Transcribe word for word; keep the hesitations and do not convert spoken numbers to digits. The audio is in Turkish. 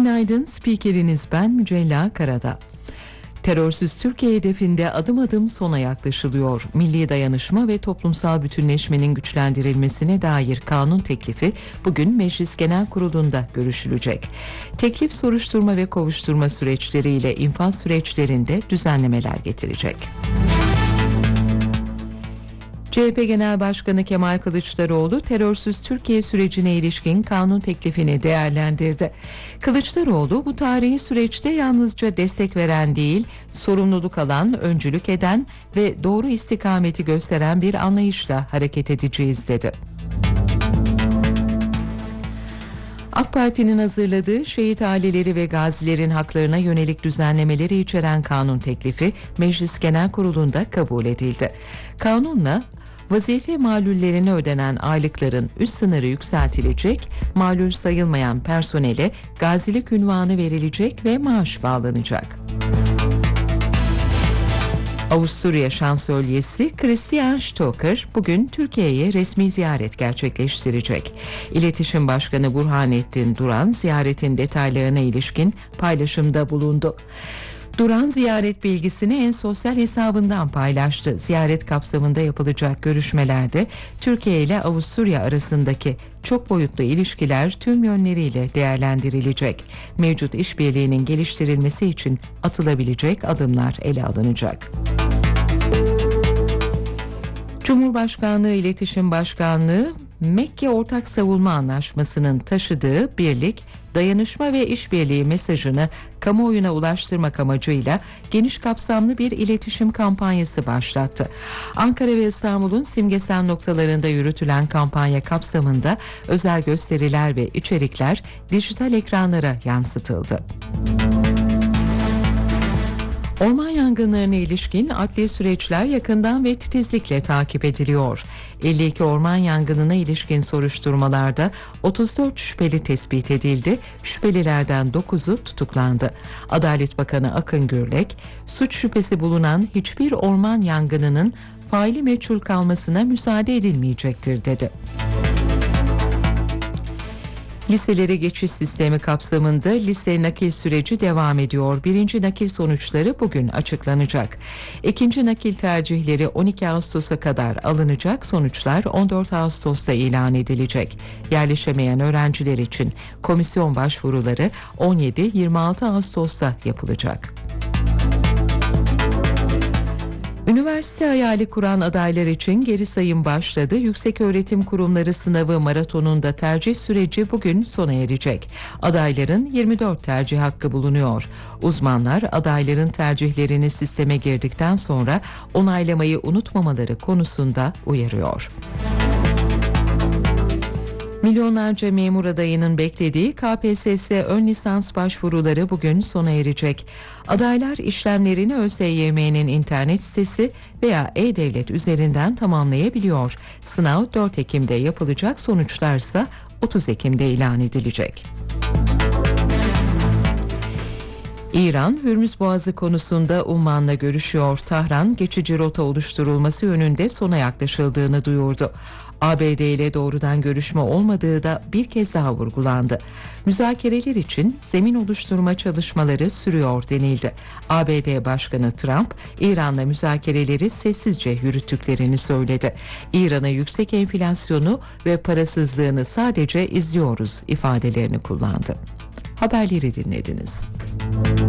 Günaydın, spikeriniz ben Mücella Karadağ. Terörsüz Türkiye hedefinde adım adım sona yaklaşılıyor. Milli dayanışma ve toplumsal bütünleşmenin güçlendirilmesine dair kanun teklifi bugün Meclis Genel Kurulu'nda görüşülecek. Teklif soruşturma ve kovuşturma süreçleriyle infaz süreçlerinde düzenlemeler getirecek. C H P Genel Başkanı Kemal Kılıçdaroğlu terörsüz Türkiye sürecine ilişkin kanun teklifini değerlendirdi. Kılıçdaroğlu bu tarihi süreçte yalnızca destek veren değil, sorumluluk alan, öncülük eden ve doğru istikameti gösteren bir anlayışla hareket edeceğiz dedi. AK Parti'nin hazırladığı şehit aileleri ve gazilerin haklarına yönelik düzenlemeleri içeren kanun teklifi Meclis Genel Kurulu'nda kabul edildi. Kanunla vazife malullerine ödenen aylıkların üst sınırı yükseltilecek, malul sayılmayan personele gazilik unvanı verilecek ve maaş bağlanacak. Avusturya Şansölyesi Christian Stocker bugün Türkiye'ye resmi ziyaret gerçekleştirecek. İletişim Başkanı Burhanettin Duran ziyaretin detaylarına ilişkin paylaşımda bulundu. Duran ziyaret bilgisini en sosyal hesabından paylaştı. Ziyaret kapsamında yapılacak görüşmelerde Türkiye ile Avusturya arasındaki çok boyutlu ilişkiler tüm yönleriyle değerlendirilecek. Mevcut işbirliğinin geliştirilmesi için atılabilecek adımlar ele alınacak. Cumhurbaşkanlığı İletişim Başkanlığı, Mekke Ortak Savunma Anlaşması'nın taşıdığı birlik, dayanışma ve işbirliği mesajını kamuoyuna ulaştırmak amacıyla geniş kapsamlı bir iletişim kampanyası başlattı. Ankara ve İstanbul'un simgesel noktalarında yürütülen kampanya kapsamında özel gösteriler ve içerikler dijital ekranlara yansıtıldı. Orman yangınlarına ilişkin adli süreçler yakından ve titizlikle takip ediliyor. elli iki orman yangınına ilişkin soruşturmalarda otuz dört şüpheli tespit edildi. Şüphelilerden dokuzu tutuklandı. Adalet Bakanı Akın Gürlek, suç şüphesi bulunan hiçbir orman yangınının faili meçhul kalmasına müsaade edilmeyecektir dedi. Liselere geçiş sistemi kapsamında lise nakil süreci devam ediyor. Birinci nakil sonuçları bugün açıklanacak. İkinci nakil tercihleri on iki Ağustos'a kadar alınacak. Sonuçlar on dört Ağustos'ta ilan edilecek. Yerleşemeyen öğrenciler için komisyon başvuruları on yedi yirmi altı Ağustos'ta yapılacak. Üniversite hayali kuran adaylar için geri sayım başladı. Yükseköğretim Kurumları sınavı maratonunda tercih süreci bugün sona erecek. Adayların yirmi dört tercih hakkı bulunuyor. Uzmanlar adayların tercihlerini sisteme girdikten sonra onaylamayı unutmamaları konusunda uyarıyor. Milyonlarca memur adayının beklediği K P S S ön lisans başvuruları bugün sona erecek. Adaylar işlemlerini ÖSYM'nin internet sitesi veya E-Devlet üzerinden tamamlayabiliyor. Sınav dört Ekim'de yapılacak, sonuçlarsa otuz Ekim'de ilan edilecek. İran, Hürmüz Boğazı konusunda Umman'la görüşüyor. Tahran, geçici rota oluşturulması yönünde sona yaklaşıldığını duyurdu. A B D ile doğrudan görüşme olmadığı da bir kez daha vurgulandı. Müzakereler için zemin oluşturma çalışmaları sürüyor denildi. A B D Başkanı Trump, İran'la müzakereleri sessizce yürüttüklerini söyledi. İran'a yüksek enflasyonu ve parasızlığını sadece izliyoruz ifadelerini kullandı. Haberleri dinlediniz.